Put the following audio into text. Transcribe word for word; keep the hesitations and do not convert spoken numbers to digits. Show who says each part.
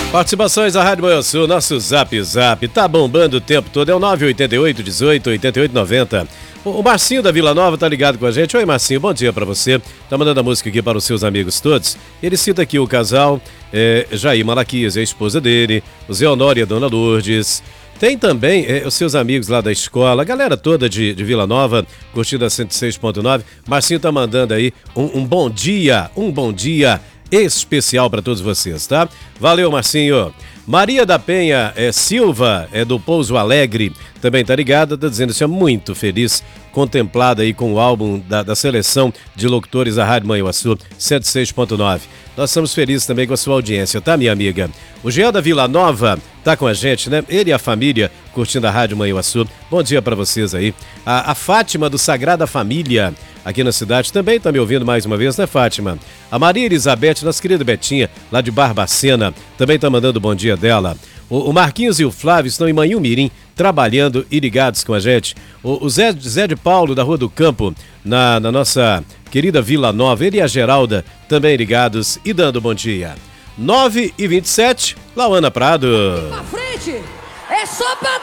Speaker 1: Participações da Rádio Manhã Sul, nosso Zap Zap, tá bombando o tempo todo, é o nove oito oito, dezoito, oitenta e oito, noventa. O Marcinho da Vila Nova tá ligado com a gente. Oi, Marcinho, bom dia pra você. Tá mandando a música aqui para os seus amigos todos. Ele cita aqui o casal é, Jair Malaquias, a esposa dele, o Zé Honório e a Dona Lourdes. Tem também é, os seus amigos lá da escola, a galera toda de, de Vila Nova, curtindo a cento e seis ponto nove. Marcinho tá mandando aí um, um bom dia, um bom dia especial para todos vocês, tá? Valeu, Marcinho. Maria da Penha é, Silva, é do Pouso Alegre, também tá ligada, tá dizendo que é muito feliz, contemplada aí com o álbum da, da seleção de locutores da Rádio Manhuaçu cento e seis ponto nove. Nós estamos felizes também com a sua audiência, tá, minha amiga? O Jean da Vila Nova tá com a gente, né? Ele e a família curtindo a Rádio Manhuaçu. Bom dia para vocês aí. A, a Fátima do Sagrada Família aqui na cidade também tá me ouvindo mais uma vez, né, Fátima? A Maria Elizabeth, nossa querida Betinha, lá de Barbacena, também tá mandando o bom dia dela. O, o Marquinhos e o Flávio estão em Manhumirim, trabalhando e ligados com a gente. O, o Zé, Zé de Paulo, da Rua do Campo, na, na nossa querida Vila Nova, ele e a Geralda, também ligados e dando bom dia. nove e vinte e sete, Lauana Prado.
Speaker 2: Pra frente, é só pra